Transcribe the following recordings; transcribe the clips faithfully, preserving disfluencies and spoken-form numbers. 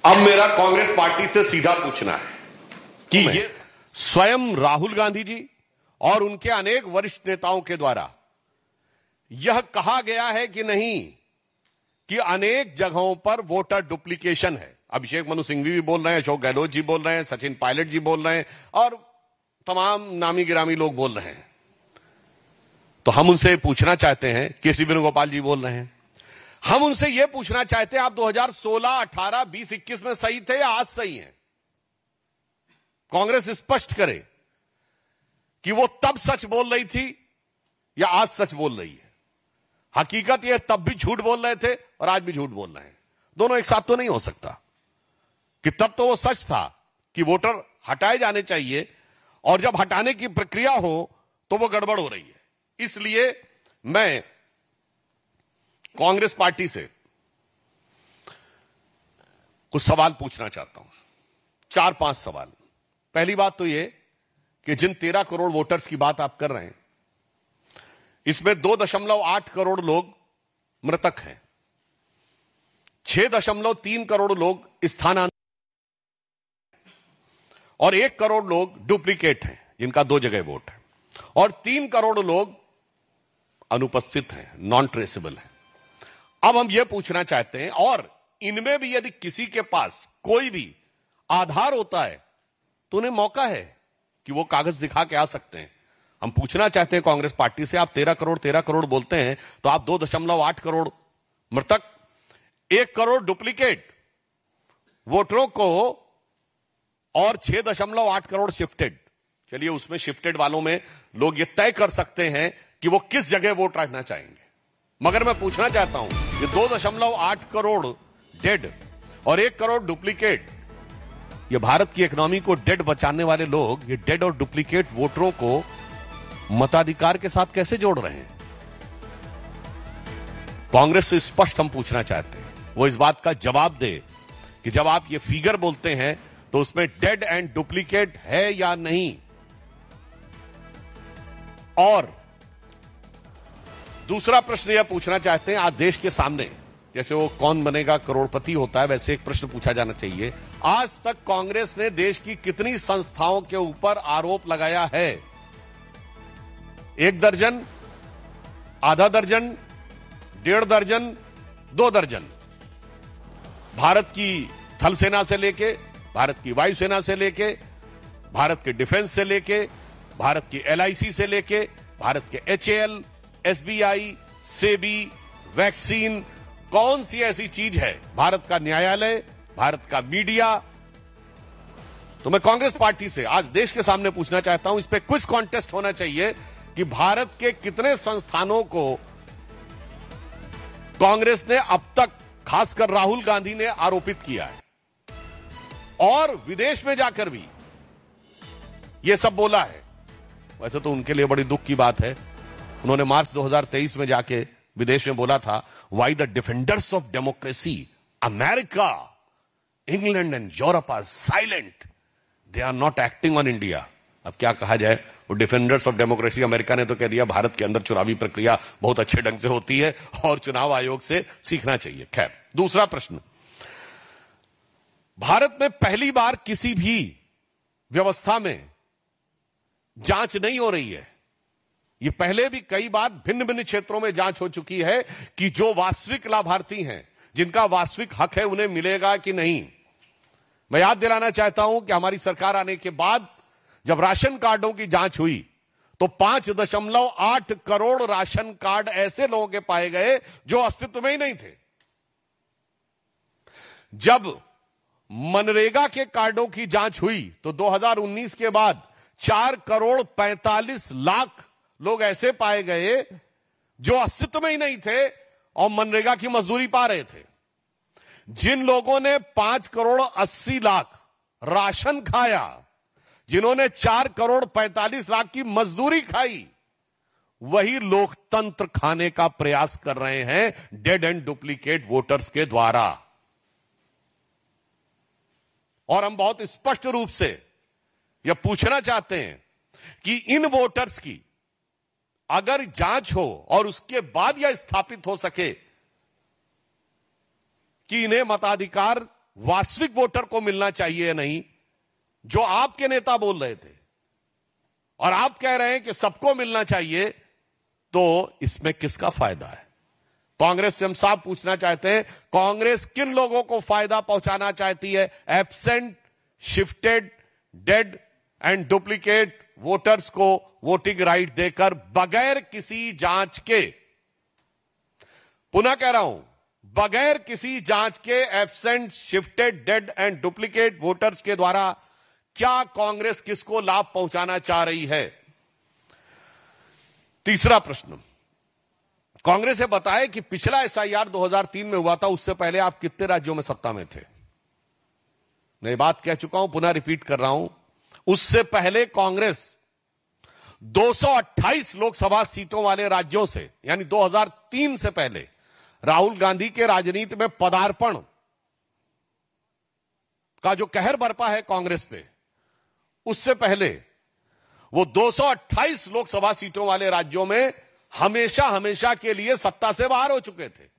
अब मेरा कांग्रेस पार्टी से सीधा पूछना है कि ये स्वयं राहुल गांधी जी और उनके अनेक वरिष्ठ नेताओं के द्वारा यह कहा गया है कि नहीं कि अनेक जगहों पर वोटर डुप्लीकेशन है। अभिषेक मनु सिंघवी भी बोल रहे हैं, अशोक गहलोत जी बोल रहे हैं, सचिन पायलट जी बोल रहे हैं और तमाम नामी गिरामी लोग बोल रहे हैं। तो हम उनसे पूछना चाहते हैं, केसी वेणुगोपाल जी बोल रहे हैं, हम उनसे यह पूछना चाहते हैं आप दो हज़ार सोलह, अठारह, बीस, इक्कीस में सही थे या आज सही हैं? कांग्रेस स्पष्ट करे कि वो तब सच बोल रही थी या आज सच बोल रही है। हकीकत ये तब भी झूठ बोल रहे थे और आज भी झूठ बोल रहे हैं। दोनों एक साथ तो नहीं हो सकता कि तब तो वो सच था कि वोटर हटाए जाने चाहिए और जब हटाने की प्रक्रिया हो तो वो गड़बड़ हो रही है। इसलिए मैं कांग्रेस पार्टी से कुछ सवाल पूछना चाहता हूं, चार पांच सवाल। पहली बात तो ये कि जिन तेरह करोड़ वोटर्स की बात आप कर रहे हैं, इसमें दो दशमलव आठ करोड़ लोग मृतक हैं, छह दशमलव तीन करोड़ लोग स्थानांतरित और एक करोड़ लोग डुप्लीकेट हैं जिनका दो जगह वोट है और तीन करोड़ लोग अनुपस्थित हैं, नॉन ट्रेसेबल हैं। अब हम यह पूछना चाहते हैं, और इनमें भी यदि किसी के पास कोई भी आधार होता है तो उन्हें मौका है कि वो कागज दिखा के आ सकते हैं। हम पूछना चाहते हैं कांग्रेस पार्टी से, आप तेरह करोड़ तेरह करोड़ बोलते हैं तो आप दो दशमलव आठ करोड़ मृतक, एक करोड़ डुप्लीकेट वोटरों को और छह दशमलव आठ करोड़ शिफ्टेड, चलिए उसमें शिफ्टेड वालों में लोग ये तय कर सकते हैं कि वो किस जगह वोट रखना चाहेंगे। मगर मैं पूछना चाहता हूं कि दो दशमलव आठ करोड़ डेड और एक करोड़ डुप्लीकेट, ये भारत की इकोनॉमी को डेड बचाने वाले लोग ये डेड और डुप्लीकेट वोटरों को मताधिकार के साथ कैसे जोड़ रहे हैं? कांग्रेस से स्पष्ट हम पूछना चाहते हैं, वो इस बात का जवाब दे कि जब आप ये फिगर बोलते हैं तो उसमें डेड एंड डुप्लीकेट है या नहीं। और दूसरा प्रश्न यह पूछना चाहते हैं, आज देश के सामने जैसे वो कौन बनेगा करोड़पति होता है, वैसे एक प्रश्न पूछा जाना चाहिए, आज तक कांग्रेस ने देश की कितनी संस्थाओं के ऊपर आरोप लगाया है? एक दर्जन, आधा दर्जन, डेढ़ दर्जन, दो दर्जन? भारत की थल सेना से लेके, भारत की वायुसेना से लेके, भारत के डिफेंस से लेके, भारत की एल आई सी से लेके, भारत के H A L, S B I, SEBI, vaccine, कौन सी ऐसी चीज है, भारत का न्यायालय, भारत का मीडिया? तो मैं कांग्रेस पार्टी से आज देश के सामने पूछना चाहता हूं, इस पे क्विज कॉन्टेस्ट होना चाहिए कि भारत के कितने संस्थानों को कांग्रेस ने अब तक, खासकर राहुल गांधी ने आरोपित किया है और विदेश में जाकर भी यह सब बोला है। वैसे तो उनके लिए बड़ी दुख की बात है, उन्होंने मार्च दो हज़ार तेईस में जाके विदेश में बोला था, why the defenders of democracy America, England and Europe are silent, they are not acting on India. अब क्या कहा जाए, वो डिफेंडर्स ऑफ डेमोक्रेसी अमेरिका ने तो कह दिया भारत के अंदर चुनावी प्रक्रिया बहुत अच्छे ढंग से होती है और चुनाव आयोग से सीखना चाहिए। खैर, दूसरा प्रश्न, भारत में पहली बार किसी भी व्यवस्था में जांच नहीं हो रही है। ये पहले भी कई बार भिन्न भिन्न क्षेत्रों में जांच हो चुकी है कि जो वास्तविक लाभार्थी हैं, जिनका वास्तविक हक है, उन्हें मिलेगा कि नहीं। मैं याद दिलाना चाहता हूं कि हमारी सरकार आने के बाद जब राशन कार्डों की जांच हुई तो पांच दशमलव आठ करोड़ राशन कार्ड ऐसे लोगों के पाए गए जो अस्तित्व में ही नहीं थे। जब मनरेगा के कार्डों की जांच हुई तो दो हज़ार उन्नीस के बाद चार करोड़ पैंतालीस लाख लोग ऐसे पाए गए जो अस्तित्व में ही नहीं थे और मनरेगा की मजदूरी पा रहे थे। जिन लोगों ने पांच करोड़ अस्सी लाख राशन खाया, जिन्होंने चार करोड़ पैंतालीस लाख की मजदूरी खाई, वही लोकतंत्र खाने का प्रयास कर रहे हैं डेड एंड डुप्लीकेट वोटर्स के द्वारा। और हम बहुत स्पष्ट रूप से यह पूछना चाहते हैं कि इन वोटर्स की अगर जांच हो और उसके बाद यह स्थापित हो सके कि इन्हें मताधिकार वास्तविक वोटर को मिलना चाहिए या नहीं, जो आपके नेता बोल रहे थे, और आप कह रहे हैं कि सबको मिलना चाहिए, तो इसमें किसका फायदा है? कांग्रेस से हम साफ पूछना चाहते हैं, कांग्रेस किन लोगों को फायदा पहुंचाना चाहती है? Absent, shifted, dead and duplicate voters को वोटिंग राइट देकर बगैर किसी जांच के, पुनः कह रहा हूं, बगैर किसी जांच के absent, shifted, dead and duplicate voters के द्वारा क्या कांग्रेस किसको लाभ पहुंचाना चाह रही है? तीसरा प्रश्न, कांग्रेस ये बताए कि पिछला एसआईआर दो हज़ार तीन में हुआ था, उससे पहले आप कितने राज्यों में सत्ता में थे? मैं बात कह चुका हूं, पुनः रिपीट कर रहा हूं। उससे पहले कांग्रेस दो सौ अट्ठाईस लोकसभा सीटों वाले राज्यों से, यानी दो हज़ार तीन से पहले राहुल गांधी के राजनीति में पदार्पण का जो कहर बरपा है कांग्रेस पे, उससे पहले वो दो सौ अट्ठाईस लोकसभा सीटों वाले राज्यों में हमेशा हमेशा के लिए सत्ता से बाहर हो चुके थे।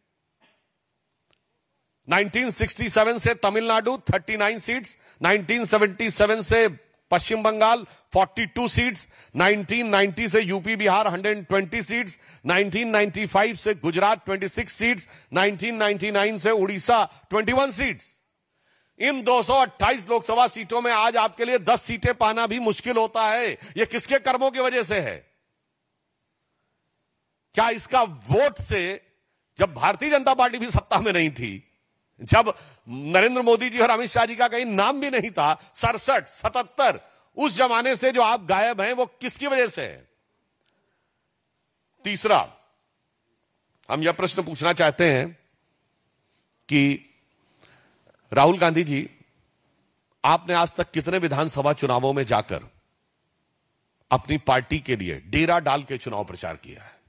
उन्नीस सौ सरसठ से तमिलनाडु उनतालीस सीट्स, उन्नीस सौ सतहत्तर से पश्चिम बंगाल बयालीस सीट्स, उन्नीस सौ नब्बे से यूपी बिहार एक सौ बीस सीट्स, उन्नीस सौ पचानवे से गुजरात छब्बीस सीट्स, उन्नीस सौ निन्यानवे से उड़ीसा इक्कीस सीट्स। इन दो सौ अट्ठाईस लोकसभा सीटों में आज आपके लिए दस सीटें पाना भी मुश्किल होता है। यह किसके कर्मों की वजह से है? क्या इसका वोट से, जब भारतीय जनता पार्टी भी सत्ता में नहीं थी, जब नरेंद्र मोदी जी और अमित शाह जी का कहीं नाम भी नहीं था, सड़सठ सतहत्तर, उस जमाने से जो आप गायब हैं, वो किसकी वजह से है? तीसरा, हम यह प्रश्न पूछना चाहते हैं कि राहुल गांधी जी, आपने आज तक कितने विधानसभा चुनावों में जाकर अपनी पार्टी के लिए डेरा डाल के चुनाव प्रचार किया है?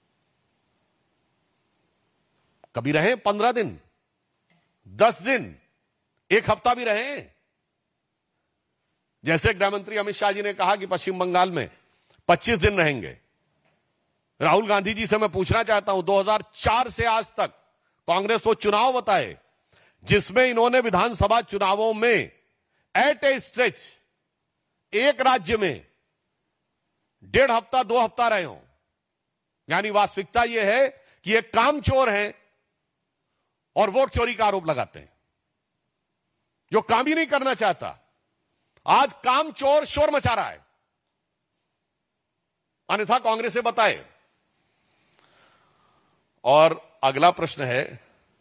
कभी रहे पंद्रह दिन, दस दिन, एक हफ्ता भी रहे? जैसे गृह मंत्री अमित शाह जी ने कहा कि पश्चिम बंगाल में पच्चीस दिन रहेंगे। राहुल गांधी जी से मैं पूछना चाहता हूं, दो हज़ार चार से आज तक कांग्रेस को चुनाव बताए जिसमें इन्होंने विधानसभा चुनावों में एट ए स्ट्रेच एक राज्य में डेढ़ हफ्ता दो हफ्ता रहे हो। यानी वास्तविकता यह है कि ये काम चोर हैं और वोट चोरी का आरोप लगाते हैं, जो काम ही नहीं करना चाहता। आज काम चोर शोर मचा रहा है, अन्यथा कांग्रेस से बताए। और अगला प्रश्न है,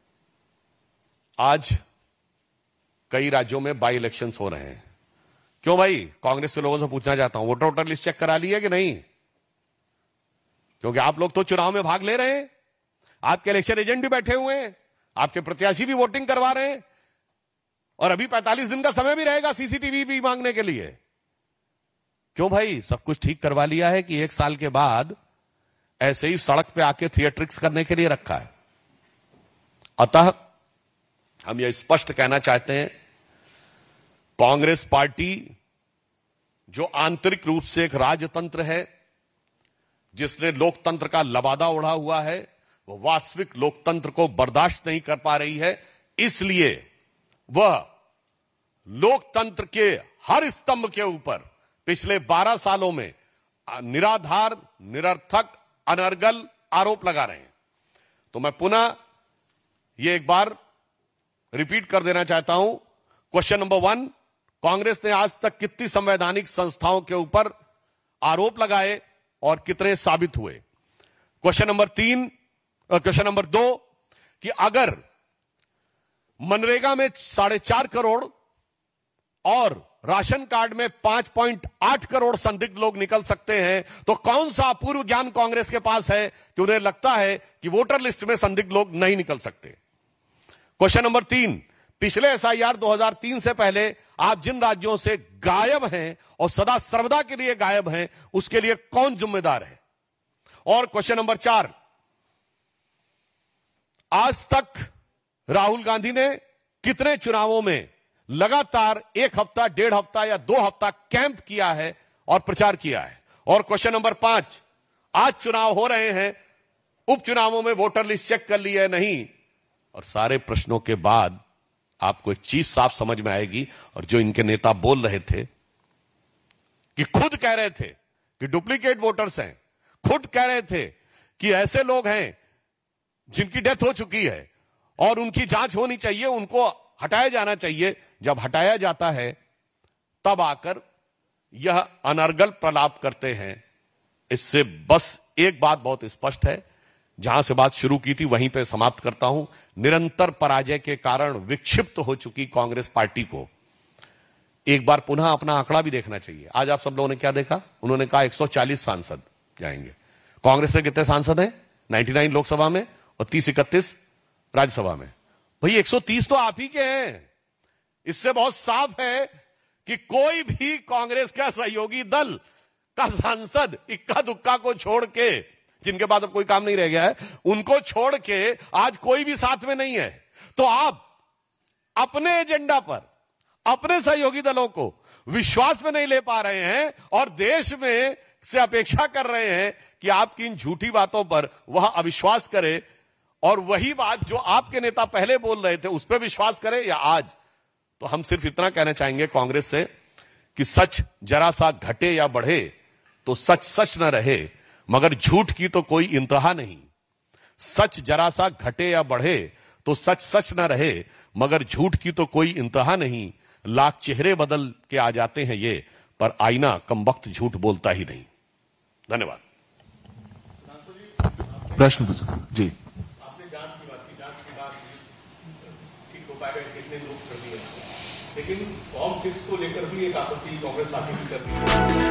आज कई राज्यों में बाई इलेक्शंस हो रहे हैं। क्यों भाई? कांग्रेस के लोगों से पूछना चाहता हूं, वोटर वोटर लिस्ट चेक करा ली है कि नहीं? क्योंकि आप लोग तो चुनाव में भाग ले रहे हैं, आपके इलेक्शन एजेंट भी बैठे हुए हैं, आपके प्रत्याशी भी वोटिंग करवा रहे हैं, और अभी पैंतालीस दिन का समय भी रहेगा सीसीटीवी भी मांगने के लिए। क्यों भाई? सब कुछ ठीक करवा लिया है कि एक साल के बाद ऐसे ही सड़क पे आके थिएट्रिक्स करने के लिए रखा है? अतः हम यह स्पष्ट कहना चाहते हैं, कांग्रेस पार्टी जो आंतरिक रूप से एक राजतंत्र है, जिसने लोकतंत्र का लबादा उड़ा हुआ है, वो वास्तविक लोकतंत्र को बर्दाश्त नहीं कर पा रही है। इसलिए वह लोकतंत्र के हर स्तंभ के ऊपर पिछले बारह सालों में निराधार, निरर्थक, अनर्गल आरोप लगा रहे हैं। तो मैं पुनः ये एक बार रिपीट कर देना चाहता हूं। क्वेश्चन नंबर वन, कांग्रेस ने आज तक कितनी संवैधानिक संस्थाओं के ऊपर आरोप लगाए और कितने साबित हुए? क्वेश्चन नंबर तीन, क्वेश्चन नंबर दो, कि अगर मनरेगा में साढ़े चार करोड़ और राशन कार्ड में पांच पॉइंट आठ करोड़ संदिग्ध लोग निकल सकते हैं, तो कौन सा अपूर्व ज्ञान कांग्रेस के पास है कि उन्हें लगता है कि वोटर लिस्ट में संदिग्ध लोग नहीं निकल सकते? क्वेश्चन नंबर तीन, पिछले एसआईआर दो हज़ार तीन से पहले आप जिन राज्यों से गायब हैं और सदा सर्वदा के लिए गायब हैं, उसके लिए कौन जिम्मेदार है? और क्वेश्चन नंबर चार, आज तक राहुल गांधी ने कितने चुनावों में लगातार एक हफ्ता, डेढ़ हफ्ता या दो हफ्ता कैंप किया है और प्रचार किया है? और क्वेश्चन नंबर पांच, आज चुनाव हो रहे हैं, उपचुनावों में वोटर लिस्ट चेक कर ली है नहीं? और सारे प्रश्नों के बाद आपको एक चीज साफ समझ में आएगी, और जो इनके नेता बोल रहे थे कि खुद कह रहे थे कि डुप्लीकेट वोटर्स हैं, खुद कह रहे थे कि ऐसे लोग हैं जिनकी डेथ हो चुकी है और उनकी जांच होनी चाहिए, उनको हटाया जाना चाहिए। जब हटाया जाता है तब आकर यह अनर्गल प्रलाप करते हैं। इससे बस एक बात बहुत स्पष्ट है, जहां से बात शुरू की थी वहीं पे समाप्त करता हूं। निरंतर पराजय के कारण विक्षिप्त हो चुकी कांग्रेस पार्टी को एक बार पुनः अपना आंकड़ा भी देखना चाहिए। आज आप सब लोगों ने क्या देखा? उन्होंने कहा एक सौ चालीस सांसद जाएंगे। कांग्रेस से कितने सांसद हैं? निन्यानवे लोकसभा में और तीस इकतीस राज्यसभा में। भाई एक सौ तीस तो आप ही के हैं। इससे बहुत साफ है कि कोई भी कांग्रेस का सहयोगी दल का सांसद इक्का दुक्का को छोड़ के, जिनके बाद अब कोई काम नहीं रह गया है, उनको छोड़ के आज कोई भी साथ में नहीं है। तो आप अपने एजेंडा पर अपने सहयोगी दलों को विश्वास में नहीं ले पा रहे हैं और देश में से अपेक्षा कर रहे हैं कि आपकी इन झूठी बातों पर वह अविश्वास करे और वही बात जो आपके नेता पहले बोल रहे थे उस पर विश्वास करे या आज। तो हम सिर्फ इतना कहना चाहेंगे कांग्रेस से कि सच जरा सा घटे या बढ़े तो सच सच न रहे, मगर झूठ की तो कोई इंतहा नहीं। सच जरा सा घटे या बढ़े तो सच सच न रहे, मगर झूठ की तो कोई इंतहा नहीं। लाख चेहरे बदल के आ जाते हैं ये, पर आईना कमबख्त झूठ बोलता ही नहीं। धन्यवाद। प्रश्न जी। आपने जांच की बात की, जांच के बाद ठीक हो पाएगा कितने लोग कर दिए, लेकिन फॉर्म सिक्स को लेकर भी एक आपत्ति कांग्रेस पार्टी की कर दी है।